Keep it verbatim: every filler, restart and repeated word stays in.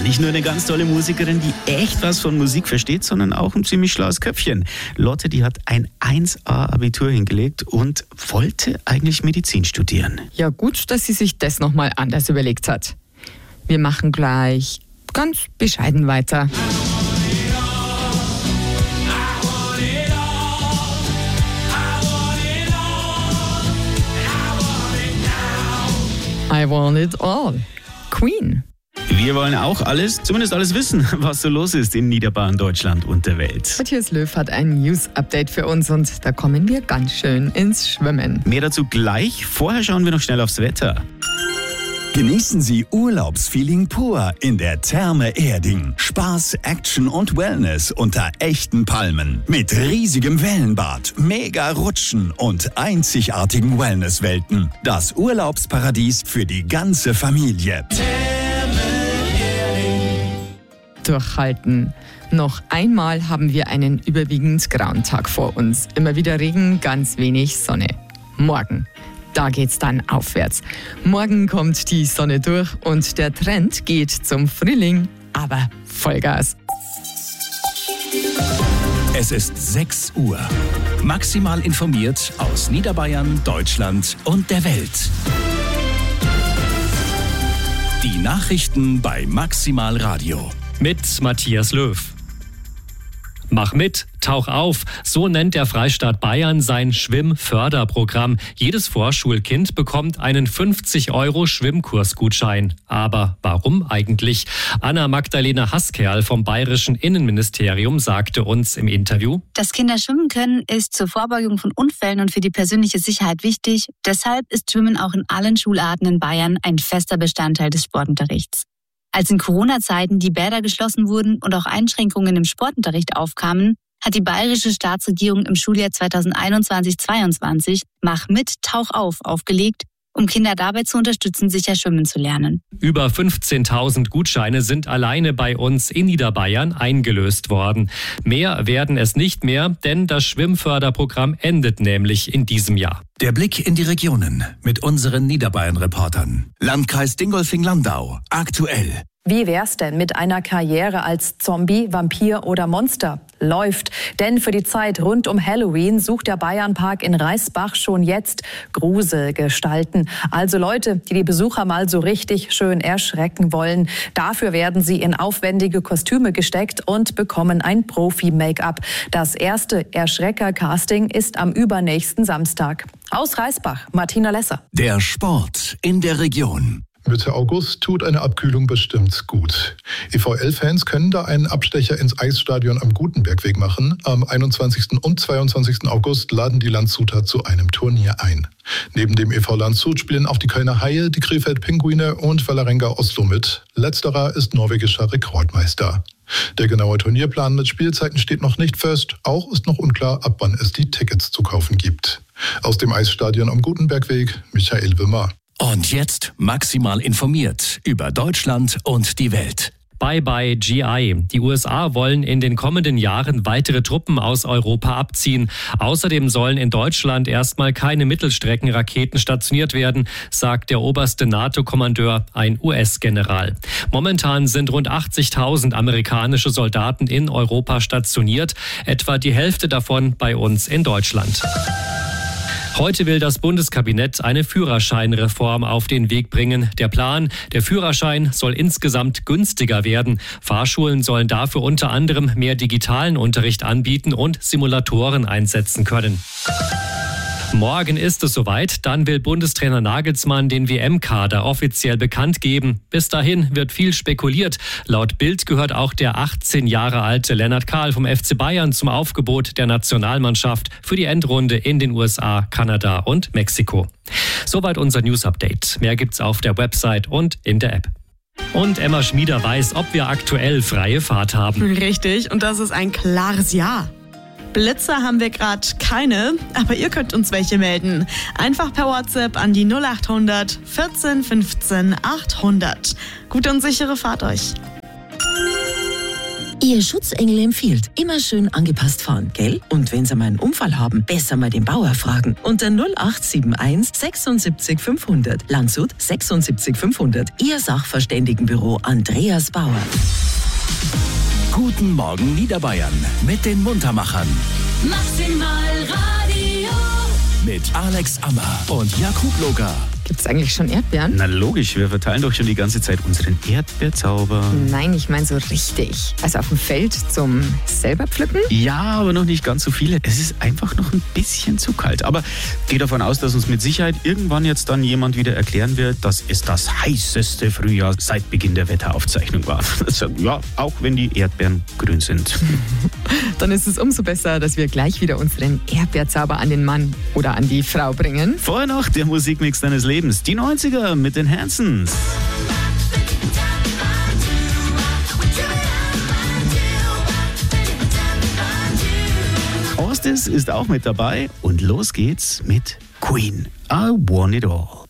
nicht nur eine ganz tolle Musikerin, die echt was von Musik versteht, sondern auch ein ziemlich schlaues Köpfchen. Lotte, die hat ein eins A Abitur hingelegt und wollte eigentlich Medizin studieren. Ja, gut, dass sie sich das nochmal anders überlegt hat. Wir machen gleich ganz bescheiden weiter. I want it all. Queen. Wir wollen auch alles, zumindest alles wissen, was so los ist in Niederbayern, Deutschland und der Welt. Matthias Löw hat ein News-Update für uns und da kommen wir ganz schön ins Schwimmen. Mehr dazu gleich. Vorher schauen wir noch schnell aufs Wetter. Genießen Sie Urlaubsfeeling pur in der Therme Erding. Spaß, Action und Wellness unter echten Palmen. Mit riesigem Wellenbad, mega Rutschen und einzigartigen Wellnesswelten. Das Urlaubsparadies für die ganze Familie. Durchhalten. Noch einmal haben wir einen überwiegend grauen Tag vor uns. Immer wieder Regen, ganz wenig Sonne. Morgen. Da geht's dann aufwärts. Morgen kommt die Sonne durch und der Trend geht zum Frühling, aber Vollgas. Es ist sechs Uhr. Maximal informiert aus Niederbayern, Deutschland und der Welt. Die Nachrichten bei Maximal Radio. Mit Matthias Löw. Mach mit, tauch auf, so nennt der Freistaat Bayern sein Schwimmförderprogramm. Jedes Vorschulkind bekommt einen fünfzig Euro Schwimmkursgutschein. Aber warum eigentlich? Anna-Magdalena Haßkerl vom Bayerischen Innenministerium sagte uns im Interview: Dass Kinder schwimmen können, ist zur Vorbeugung von Unfällen und für die persönliche Sicherheit wichtig. Deshalb ist Schwimmen auch in allen Schularten in Bayern ein fester Bestandteil des Sportunterrichts. Als in Corona-Zeiten die Bäder geschlossen wurden und auch Einschränkungen im Sportunterricht aufkamen, hat die bayerische Staatsregierung im Schuljahr zweitausendeinundzwanzig zweiundzwanzig Mach mit, tauch auf aufgelegt, um Kinder dabei zu unterstützen, sicher schwimmen zu lernen. Über fünfzehntausend Gutscheine sind alleine bei uns in Niederbayern eingelöst worden. Mehr werden es nicht mehr, denn das Schwimmförderprogramm endet nämlich in diesem Jahr. Der Blick in die Regionen mit unseren Niederbayern-Reportern. Landkreis Dingolfing-Landau. Aktuell. Wie wär's denn mit einer Karriere als Zombie, Vampir oder Monster? Läuft. Denn für die Zeit rund um Halloween sucht der Bayernpark in Reisbach schon jetzt Gruselgestalten. Also Leute, die die Besucher mal so richtig schön erschrecken wollen. Dafür werden sie in aufwendige Kostüme gesteckt und bekommen ein Profi-Make-up. Das erste Erschrecker-Casting ist am übernächsten Samstag. Aus Reisbach, Martina Lesser. Der Sport in der Region. Mitte August tut eine Abkühlung bestimmt gut. E V L-Fans können da einen Abstecher ins Eisstadion am Gutenbergweg machen. Am einundzwanzigsten und zweiundzwanzigsten August laden die Landshuter zu einem Turnier ein. Neben dem E V Landshut spielen auch die Kölner Haie, die Krefeld Pinguine und Vålerenga Oslo mit. Letzterer ist norwegischer Rekordmeister. Der genaue Turnierplan mit Spielzeiten steht noch nicht fest. Auch ist noch unklar, ab wann es die Tickets zu kaufen gibt. Aus dem Eisstadion am Gutenbergweg, Michael Wimmer. Und jetzt maximal informiert über Deutschland und die Welt. Bye bye G I. Die U S A wollen in den kommenden Jahren weitere Truppen aus Europa abziehen. Außerdem sollen in Deutschland erstmal keine Mittelstreckenraketen stationiert werden, sagt der oberste NATO-Kommandeur, ein U S-General. Momentan sind rund achtzigtausend amerikanische Soldaten in Europa stationiert, etwa die Hälfte davon bei uns in Deutschland. Heute will das Bundeskabinett eine Führerscheinreform auf den Weg bringen. Der Plan, der Führerschein soll insgesamt günstiger werden. Fahrschulen sollen dafür unter anderem mehr digitalen Unterricht anbieten und Simulatoren einsetzen können. Morgen ist es soweit, dann will Bundestrainer Nagelsmann den W M-Kader offiziell bekannt geben. Bis dahin wird viel spekuliert. Laut Bild gehört auch der achtzehn Jahre alte Lennart Kahl vom F C Bayern zum Aufgebot der Nationalmannschaft für die Endrunde in den U S A, Kanada und Mexiko. Soweit unser News-Update. Mehr gibt's auf der Website und in der App. Und Emma Schmieder weiß, ob wir aktuell freie Fahrt haben. Richtig, und das ist ein klares Ja. Blitzer haben wir gerade keine, aber ihr könnt uns welche melden. Einfach per WhatsApp an die null achthundert vierzehn fünfzehn achthundert. Gute und sichere Fahrt euch. Ihr Schutzengel empfiehlt, immer schön angepasst fahren, gell? Und wenn Sie mal einen Unfall haben, besser mal den Bauer fragen. Unter null acht sieben eins sechsundsiebzig fünfhundert. Landshut sechsundsiebzig fünfhundert. Ihr Sachverständigenbüro Andreas Bauer. Guten Morgen Niederbayern mit den Muntermachern. Maximal Radio. Mit Alex Ammer und Jakub Loga. Gibt es eigentlich schon Erdbeeren? Na logisch, wir verteilen doch schon die ganze Zeit unseren Erdbeerzauber. Nein, ich meine so richtig. Also auf dem Feld zum selber pflücken? Ja, aber noch nicht ganz so viele. Es ist einfach noch ein bisschen zu kalt. Aber geh davon aus, dass uns mit Sicherheit irgendwann jetzt dann jemand wieder erklären wird, dass es das heißeste Frühjahr seit Beginn der Wetteraufzeichnung war. Also, ja, auch wenn die Erdbeeren grün sind. Dann ist es umso besser, dass wir gleich wieder unseren Erdbeerzauber an den Mann oder an die Frau bringen. Vorher noch der Musikmix deines Lebens. Die neunziger mit den Hansons. Orstis ist auch mit dabei und los geht's mit Queen. I Want It All.